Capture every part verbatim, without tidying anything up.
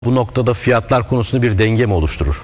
Bu noktada fiyatlar konusunda bir denge mi oluşturur?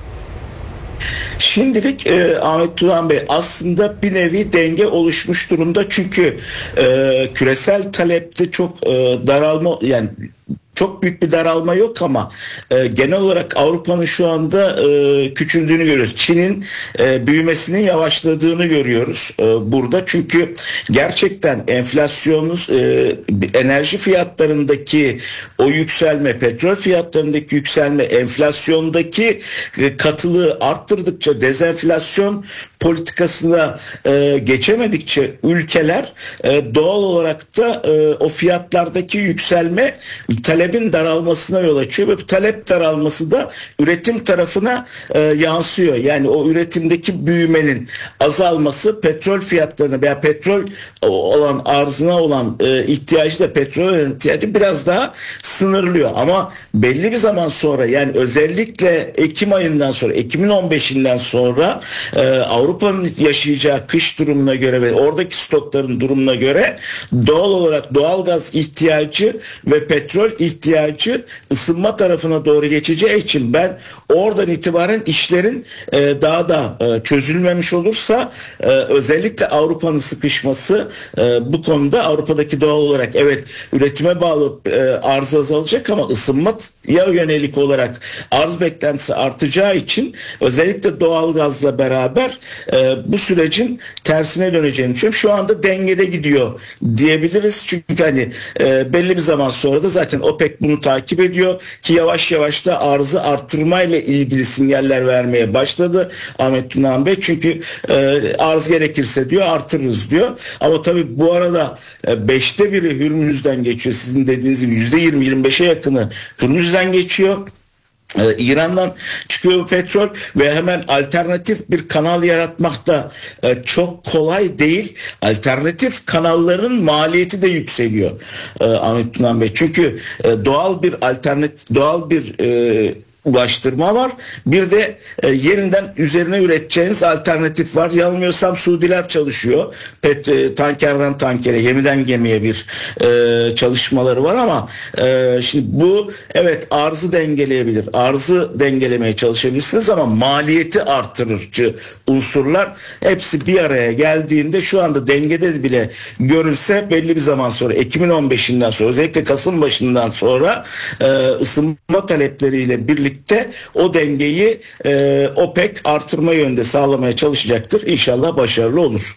Şimdilik e, Ahmet Turan Bey aslında bir nevi denge oluşmuş durumda çünkü e, küresel talepte çok e, daralma, yani çok büyük bir daralma yok ama e, genel olarak Avrupa'nın şu anda e, küçüldüğünü görüyoruz. Çin'in e, büyümesinin yavaşladığını görüyoruz e, burada. Çünkü gerçekten enflasyonun e, enerji fiyatlarındaki o yükselme, petrol fiyatlarındaki yükselme, enflasyondaki e, katılığı arttırdıkça dezenflasyon politikasına e, geçemedikçe ülkeler e, doğal olarak da e, o fiyatlardaki yükselme talebin daralmasına yol açıyor ve bu talep daralması da üretim tarafına e, yansıyor. Yani o üretimdeki büyümenin azalması petrol fiyatlarına veya petrol olan arzına olan e, ihtiyacı da petrol ihtiyacı biraz daha sınırlıyor. Ama belli bir zaman sonra, yani özellikle Ekim ayından sonra, Ekim'in on beşinden sonra e, Avrupa'nın yaşayacağı kış durumuna göre ve oradaki stokların durumuna göre doğal olarak doğalgaz ihtiyacı ve petrol ihtiyacı ısınma tarafına doğru geçeceği için ben oradan itibaren işlerin e, daha da e, çözülmemiş olursa e, özellikle Avrupa'nın sıkışması e, bu konuda Avrupa'daki doğal olarak evet üretime bağlı e, arz azalacak ama ısınmaya yönelik olarak arz beklentisi artacağı için özellikle doğalgazla beraber e, bu sürecin tersine döneceğini düşünüyorum. Şu anda dengede gidiyor diyebiliriz. Çünkü hani e, belli bir zaman sonra da zaten OPEC bunu takip ediyor ki yavaş yavaş da arzı arttırmayla ilgili sinyaller vermeye başladı Ahmet Tunan Bey. Çünkü e, arz gerekirse diyor artırırız diyor. Ama tabii bu arada e, beşte biri Hürmüz'den geçiyor. Sizin dediğiniz gibi yüzde yirmi yirmi beşe yakını Hürmüz'den geçiyor. Ee, İran'dan çıkıyor bu petrol ve hemen alternatif bir kanal yaratmak da e, çok kolay değil. Alternatif kanalların maliyeti de yükseliyor e, Ahmet Tunan Bey. Çünkü e, doğal bir alternatif, doğal bir e, ulaştırma var. Bir de e, yerinden üzerine üreteceğiniz alternatif var. Yanılmıyorsam Suudiler çalışıyor. Pet, e, tankerden tankere, gemiden gemiye bir e, çalışmaları var ama e, şimdi bu evet arzı dengeleyebilir. Arzı dengelemeye çalışabilirsiniz ama maliyeti artırıcı unsurlar hepsi bir araya geldiğinde şu anda dengede bile görülse belli bir zaman sonra Ekim'in on beşinden sonra özellikle Kasım başından sonra e, ısınma talepleriyle birlikte o dengeyi e, OPEC artırma yönde sağlamaya çalışacaktır. İnşallah başarılı olur.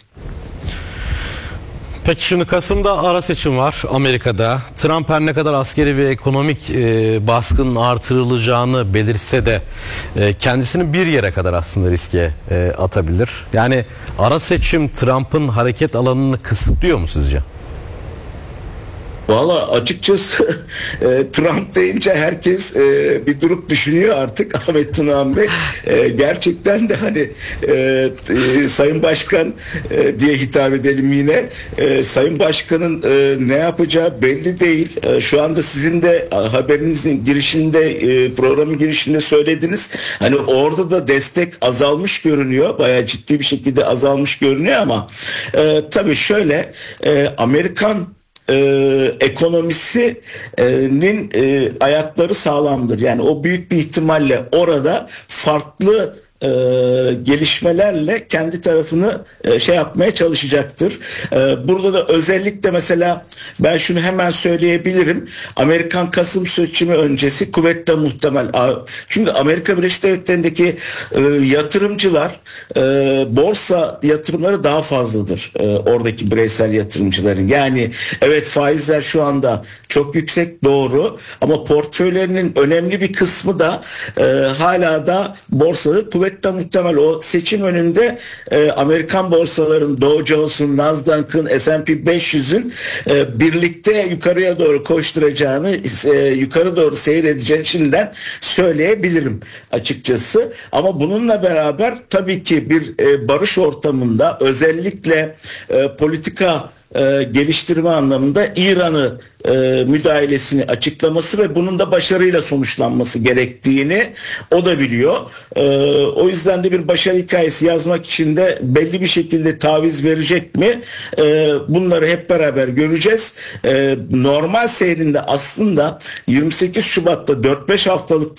Peki şimdi Kasım'da ara seçim var Amerika'da. Trump her ne kadar askeri ve ekonomik e, baskının artırılacağını belirse de e, kendisini bir yere kadar aslında riske e, atabilir. Yani ara seçim Trump'ın hareket alanını kısıtlıyor mu sizce? Valla açıkçası e, Trump deyince herkes e, bir durup düşünüyor artık Ahmet Tunan Bey. E, gerçekten de hani e, e, Sayın Başkan e, diye hitap edelim yine. E, Sayın Başkan'ın e, ne yapacağı belli değil. E, şu anda sizin de haberinizin girişinde, e, programın girişinde söylediniz. Hani orada da destek azalmış görünüyor. Bayağı ciddi bir şekilde azalmış görünüyor ama e, tabii şöyle e, Amerikan Ee, ekonomisinin e, ayakları sağlamdır. Yani o büyük bir ihtimalle orada farklı e, gelişmelerle kendi tarafını e, şey yapmaya çalışacaktır. E, burada da özellikle mesela ben şunu hemen söyleyebilirim. Amerikan Kasım seçimi öncesi kuvvetle muhtemel. Çünkü Amerika Birleşik Devletleri'ndeki e, yatırımcılar e, borsa yatırımları daha fazladır. E, oradaki bireysel yatırımcıların. Yani evet faizler şu anda çok yüksek, doğru, ama portföylerinin önemli bir kısmı da e, hala da borsada kuvvetle muhtemel. O seçim önünde e, Amerikan borsaların Dow Jones'un, Nasdaq'ın, S and P beş yüzün e, birlikte yukarıya doğru koşturacağını, e, yukarı doğru seyredeceğini şimdiden söyleyebilirim açıkçası. Ama bununla beraber tabii ki bir e, barış ortamında özellikle e, politika e, geliştirme anlamında İran'ı e, müdahalesini açıklaması ve bunun da başarıyla sonuçlanması gerektiğini o da biliyor. E, o yüzden de bir başarı hikayesi yazmak için de belli bir şekilde taviz verecek mi? E, bunları hep beraber göreceğiz. E, normal seyrinde aslında yirmi sekiz Şubat'ta dört beş haftalık